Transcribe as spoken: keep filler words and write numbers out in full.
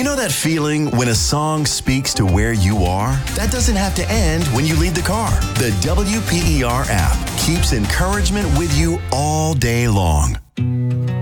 You know that feeling when a song speaks to where you are? That doesn't have to end when you leave the car. The W P E R app keeps encouragement with you all day long.